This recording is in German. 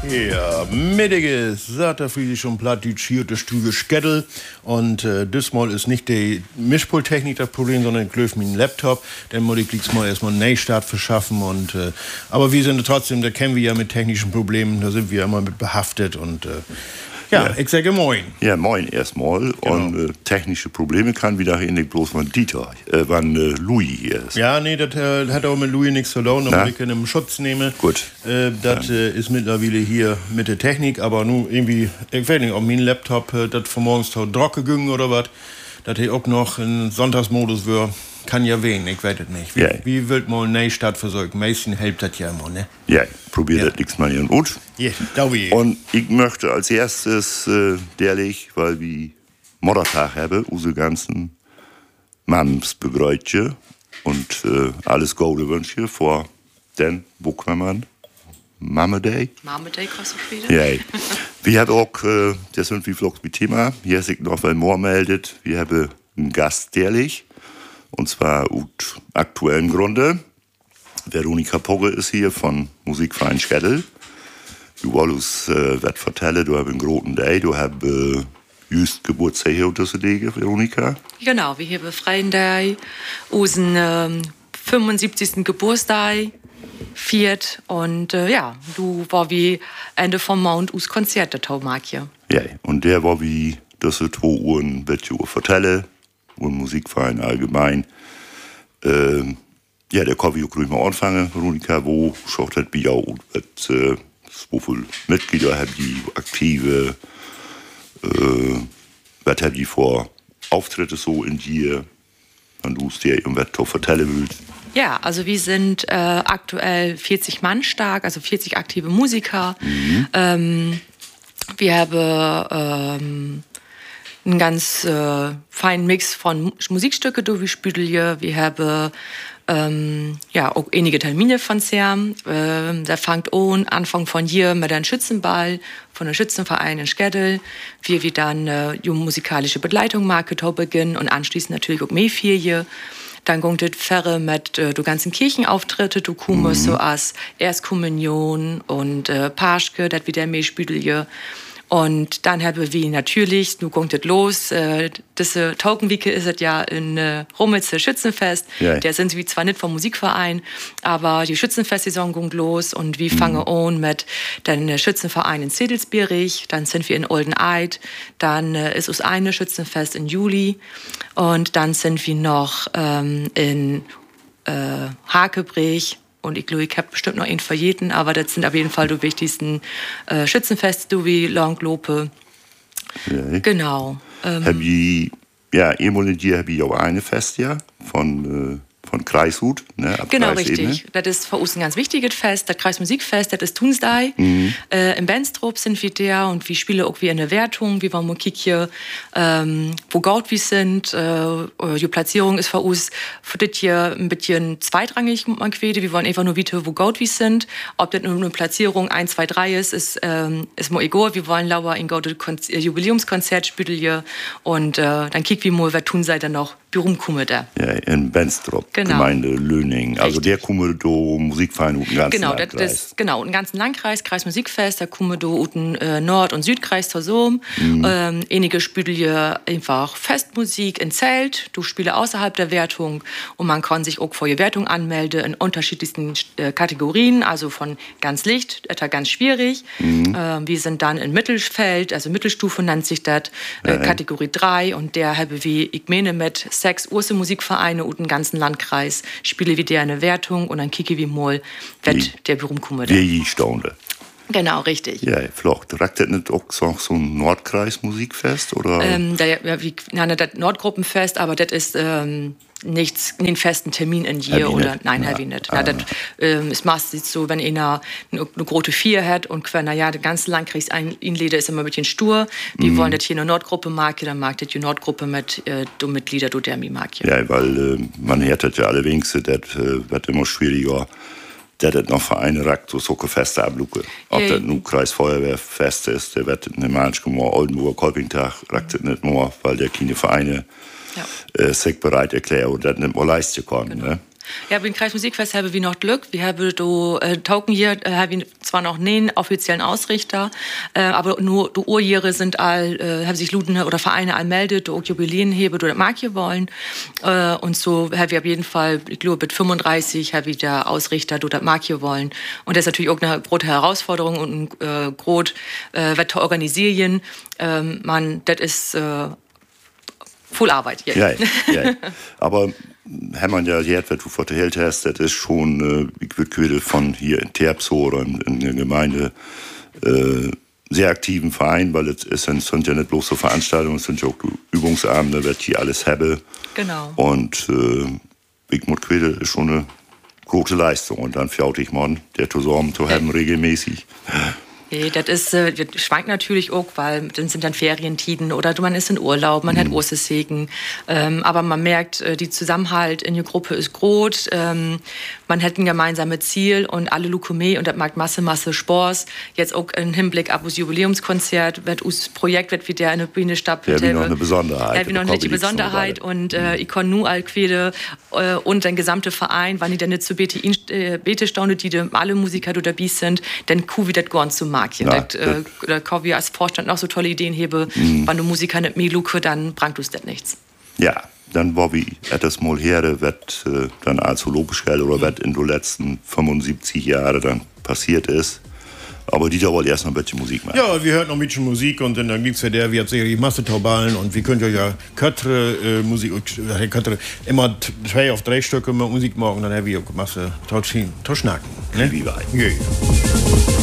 Ja, mittiges, sagt der Friedrich und Plattdeutsch hier, der Stüge Skedel. Und diesmal ist nicht die Mischpulttechnik das Problem, sondern ich löse meinen Laptop. Dann muss ich mal erstmal einen Neustart verschaffen. Aber wir sind trotzdem, da kennen wir ja mit technischen Problemen, da sind wir immer mit behaftet. Ja, ich sage moin. Ja, moin erstmal. Genau. Und technische Probleme kann wieder nicht bloß von Dieter, wann Louis hier ist. Ja, nee, das hat auch mit Louis nichts verloren, aber ich kann ihn im Schutz nehmen. Gut. Das ist mittlerweile hier mit der Technik, aber nun irgendwie, ich weiß nicht, ob mein Laptop das von morgens tot Drock gegangen oder was, dass ich auch noch in Sonntagsmodus wäre. Kann ja wen, ich weiß es nicht. Wie wird mal eine Stadt versorgen? Meistens hilft das ja immer, ne? Ja, probiert das nichts mal in gut. Ja, glaube ich. Und ich möchte als erstes, weil wir Muttertag haben, unsere ganzen Mams begreutje und alles Gute wünsche vor den Buchmann. Mama Day. Mama Day kostet wieder. Ja. Wir haben auch, das sind wie Vlogs mit Thema, hier sich noch weil more meldet, wir haben einen Gast, derlich. Und zwar aus aktuellen Gründe. Veronika Pogge ist hier von Musikverein Skedel. Du wolltest was vertellen, du hast einen großen Day, du hast just Geburtstag hier unter sich, Veronika. Genau, wir haben freien Day, unseren 75. Geburtstag viert und du war wie Ende vom Mount us Konzert der Taumarkje. Ja, und der war wie, dass er 2 Uhr ein bisschen vertellen. Und Musikverein allgemein. Der kann ich auch gleich mal anfangen, Veronika, wo schaut das bei auch so viele Mitglieder habt die aktive, was habt die vor Auftritte so in dir, wenn du es dir irgendwas vertellen willst? Ja, also wir sind aktuell 40 Mann stark, also 40 aktive Musiker. Wir haben einen ganz feinen Mix von Musikstücke, die wir spielen. Wir haben auch einige Termine von CERM. Da fängt an, Anfang von hier mit einem Schützenball von einem Schützenverein in Skedel. Wir dann musikalische Begleitung Marketing beginnen und anschließend natürlich auch mehr hier. Dann geht es ferre mit du ganzen Kirchenauftritte, du kommst so als Erstkommunion und Paschke, das wieder mehr spielen. Und dann haben wir natürlich, nun geht es los, diese Tokenwicke ist es ja in Rummelze Schützenfest. Ja. Der sind wir zwar nicht vom Musikverein, aber die Schützenfestsaison geht los und wir fangen an mit dem Schützenverein in Zedelsbierich, dann sind wir in Oldeneid, dann ist uns eine Schützenfest im Juli und dann sind wir noch in Hakebrich. Und ich glaube, ich habe bestimmt noch einen verjeten, aber das sind auf jeden Fall die wichtigsten Schützenfeste, wie Langlope. Ja. Genau. Hab ich, einmal in dir habe ich auch eine Fest, ja, von Kreishut. Ne, genau, richtig. Das ist für uns ein ganz wichtiges Fest, das Kreismusikfest, das ist Tunsdei. Im Benstrup sind wir da und wir spielen auch wie in der Wertung, wie wir mal kicken, wo gut wir sind. Die Platzierung ist für uns für das hier ein bisschen zweitrangig, wir wollen einfach nur wissen, wo gut wir sind. Ob das nur eine Platzierung 1, 2, 3 ist mir egal. Wir wollen lauer ein gutes Jubiläumskonzert spielen hier und dann kicken wir mal, wer Tunsdei dann noch rumkommt. Ja, in Benstrup. Genau. Gemeinde Löning. Richtig. Also der kommt do Musikverein und den ganzen Landkreis. Genau, den ganzen Landkreis, Kreismusikfest, da kommen do Nord- und Südkreis zusammen. Einige spielen hier einfach Festmusik in Zelt, du spielst außerhalb der Wertung und man kann sich auch vor die Wertung anmelden in unterschiedlichsten Kategorien, also von ganz leicht, etwa ganz schwierig. Wir sind dann in Mittelfeld, also Mittelstufe nennt sich das, Kategorie 3 und der habe wie ich meine mit 6 Musikvereine und den ganzen Landkreis spiele wieder eine Wertung und dann kicke wie mal, wird der Berühmkumme. Wie Stunde. Genau, richtig. Ja, vielleicht. Ragt das nicht auch so ein Nordkreis-Musikfest? Oder? Das Nordgruppenfest, aber das ist nichts, einen festen Termin in hier oder nein, habe ich nicht. Das ist meistens so, wenn einer eine große 4 hat und der ganze Landkreis einlädt, ist immer ein bisschen stur. Wir wollen das hier eine Nordgruppe machen, dann mag das die Nordgruppe mit Mitglieder, der mich mag. Ja, weil man hört das ja alle wenigstens, das wird immer schwieriger. Der noch Vereine ragt, so Feste ablucke. Ob das nun Kreisfeuerwehrfest ist, der wird nicht manchmal Oldenburger Kolpingtag, ragt das nicht nur, weil der keine Vereine sich bereit erklärt und das nicht mehr leisten kann. Genau. Ne? Ja, beim Kreismusikfest haben wir noch Glück. Wir haben Token hier, haben wir zwar noch einen offiziellen Ausrichter, aber nur die Urjahre sind haben sich Luden oder Vereine anmeldet, die auch Jubiläen heben oder mag hier wollen. Und so haben wir auf jeden Fall, ich glaube, mit 35 haben wir der Ausrichter, die das mag hier wollen. Und das ist natürlich auch eine große Herausforderung und ein groß Wetter organisieren. Das ist voll Arbeit. Ja. Aber Hermann, ja, jetzt, was du vertellt hast, das ist schon, ich würde von hier in Terpsho oder in der Gemeinde sehr aktiven Verein, weil es sind ja nicht bloß so Veranstaltungen, es sind ja auch Übungsabende, wird hier alles habe. Genau. Und ich muss quälen, ist schon eine große Leistung. Und dann fjaut ich mal, der zu sorgen zu haben regelmäßig. Das ist, schwankt natürlich auch, weil dann sind dann Ferientiden oder man ist in Urlaub, man hat Ostersegen. Aber man merkt, die Zusammenhalt in der Gruppe ist groß. Man hat ein gemeinsames Ziel und alle Lukumé und das macht Masse Spaß. Jetzt auch im Hinblick auf das Jubiläumskonzert, wird das Projekt wird wieder in der Bühne stattfinden. Ja, wie noch eine Besonderheit. Ja, wie noch eine Besonderheit. Und ich kann nur Alquede und den gesamten Verein, wenn die dann nicht zu Bete staunen, die alle Musiker dabei sind, dann kuh wieder ganz zu Mark. Da kann wir als Vorstand noch so tolle Ideen hebe, wenn du Musiker nicht mehr luke, dann bringt uns das nichts. Ja, dann war wie etwas mal her, wird dann als logisch oder was in den letzten 75 Jahren dann passiert ist. Aber Dieter wollte erst noch ein bisschen Musik machen. Ja, wir hören noch ein bisschen Musik und dann gibt's ja wir hat sicherlich Masse Taubalen und wir können ja Köttere Musik, immer 2 auf 3 Stücke Musik machen, dann haben wir auch Masse Schnacken. Ne? Wie weit? Ja.